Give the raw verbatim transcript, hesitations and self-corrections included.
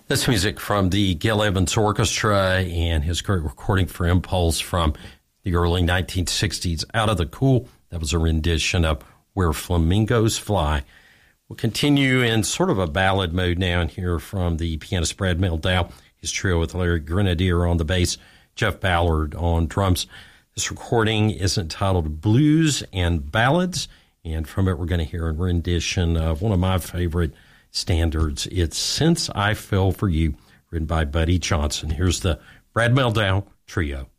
This music from the Gil Evans Orchestra and his great recording for Impulse from the early nineteen sixties, Out of the Cool. That was a rendition of Where Flamingos Fly. We'll continue in sort of a ballad mode now and hear from the pianist Brad Mehldau, his trio with Larry Grenadier on the bass, Jeff Ballard on drums. This recording is entitled Blues and Ballads, and from it we're going to hear a rendition of one of my favorite standards. It's Since I Fell for You, written by Buddy Johnson. Here's the Brad Mehldau Trio.